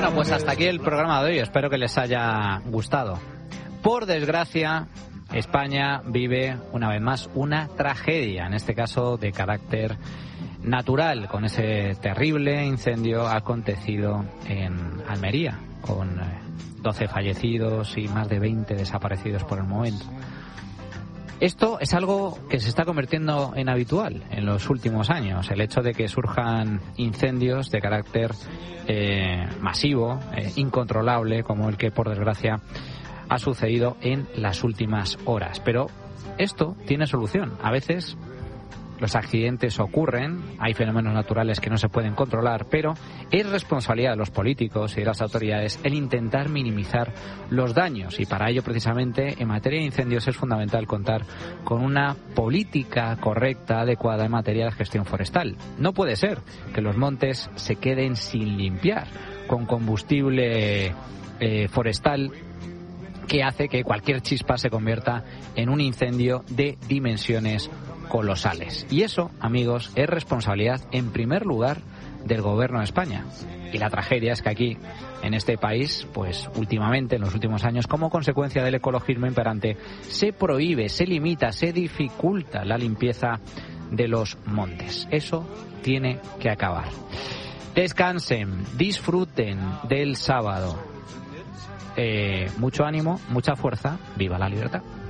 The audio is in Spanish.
Bueno, pues hasta aquí el programa de hoy. Espero que les haya gustado. Por desgracia, España vive una vez más una tragedia, en este caso de carácter natural, con ese terrible incendio acontecido en Almería, con 12 fallecidos y más de 20 desaparecidos por el momento. Esto es algo que se está convirtiendo en habitual en los últimos años, el hecho de que surjan incendios de carácter masivo, incontrolable, como el que por desgracia ha sucedido en las últimas horas. Pero esto tiene solución. A veces los accidentes ocurren, hay fenómenos naturales que no se pueden controlar, pero es responsabilidad de los políticos y de las autoridades el intentar minimizar los daños, y para ello precisamente en materia de incendios es fundamental contar con una política correcta, adecuada en materia de gestión forestal. No puede ser que los montes se queden sin limpiar con combustible forestal que hace que cualquier chispa se convierta en un incendio de dimensiones colosales. Y eso, amigos, es responsabilidad en primer lugar del Gobierno de España. Y la tragedia es que aquí, en este país, pues últimamente, en los últimos años, como consecuencia del ecologismo imperante, se prohíbe, se limita, se dificulta la limpieza de los montes. Eso tiene que acabar. Descansen, disfruten del sábado. Mucho ánimo, mucha fuerza, viva la libertad.